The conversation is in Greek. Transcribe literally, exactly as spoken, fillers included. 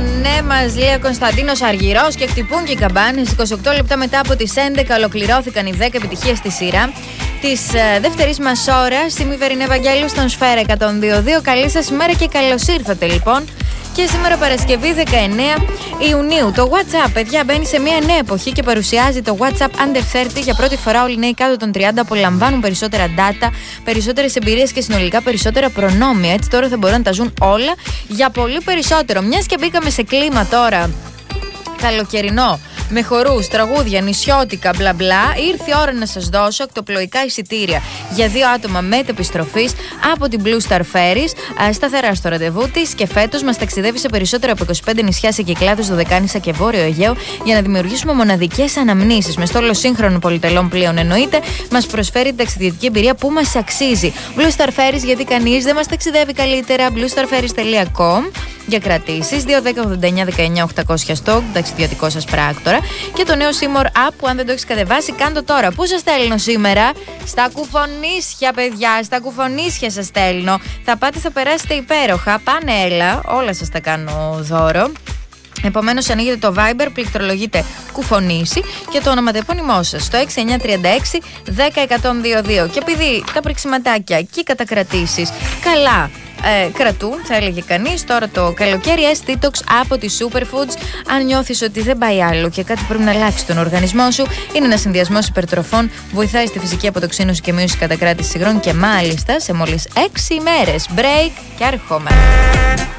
ναι, μας λέει ο Κωνσταντίνος Αργυρός και χτυπούν και οι καμπάνες. είκοσι οκτώ λεπτά μετά από τις έντεκα ολοκληρώθηκαν οι δέκα επιτυχίες στη σειρά της ε, δεύτερης μας ώρας. Είμαι η Βερινή Ευαγγέλου στον Σφαίρα εκατόν δύο κόμμα δύο. Καλή σας ημέρα και καλώς ήρθατε λοιπόν. Και σήμερα Παρασκευή δεκαεννέα Ιουνίου. Το WhatsApp, παιδιά, μπαίνει σε μια νέα εποχή και παρουσιάζει το WhatsApp Under τριάντα. Για πρώτη φορά όλοι οι νέοι κάτω των τριάντα απολαμβάνουν περισσότερα data, περισσότερες εμπειρίες και συνολικά περισσότερα προνόμια. Έτσι τώρα θα μπορούν να τα ζουν όλα για πολύ περισσότερο. Μιας και μπήκαμε σε κλίμα τώρα καλοκαιρινό, με χορούς, τραγούδια, νησιώτικα, μπλα μπλα, ήρθε η ώρα να σας δώσω οκτοπλοϊκά εισιτήρια για δύο άτομα μετεπιστροφής από την Blue Star Ferries, σταθερά στο ραντεβού της, και φέτος μας ταξιδεύει σε περισσότερα από είκοσι πέντε νησιά σε Κυκλάδες, Δωδεκάνησα και Βόρειο Αιγαίο για να δημιουργήσουμε μοναδικές αναμνήσεις. Με στόλο σύγχρονων πολυτελών πλοίων εννοείται, μας προσφέρει την ταξιδιωτική εμπειρία που μας αξίζει. Blue Star Ferries, γιατί κανείς δεν μας ταξιδεύει καλύτερα. blue star ferries τελεία com για κρατήσεις, δύο ένα μηδέν ογδόντα εννιά δεκαεννιά οκτακόσια στο ταξιδιωτικό σας πράκτορα, και το νέο Seymour App που αν δεν το έχεις κατεβάσει κάντο τώρα. Πού σας στέλνω σήμερα? Στα κουφονίσια, παιδιά, στα κουφονίσια σας στέλνω. Θα πάτε, θα περάσετε υπέροχα. Πάνε, έλα, όλα σας τα κάνω δώρο. Επομένως, ανοίγετε το Viber, πληκτρολογείτε κουφονίση και το ονοματεπώνυμό σας στο έξι εννιά τρία έξι δέκα εκατόν δύο δύο. Και επειδή τα πριξιματάκια και οι κατακρατήσεις καλά Ε, κρατούν, θα έλεγε κανείς, τώρα το καλοκαίρι S-Detox από τη Superfoods. Αν νιώθεις ότι δεν πάει άλλο και κάτι πρέπει να αλλάξει τον οργανισμό σου, είναι ένας συνδυασμός υπερτροφών, βοηθάει στη φυσική αποτοξίνωση και μείωση κατακράτησης υγρών, και μάλιστα σε μόλις έξι ημέρες. Break και έρχομαι.